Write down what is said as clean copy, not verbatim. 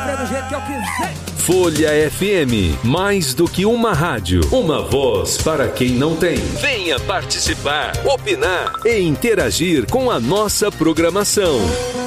sofrer do jeito que eu quiser. Folha FM, mais do que uma rádio, uma voz para quem não tem. Venha participar, opinar e interagir com a nossa programação.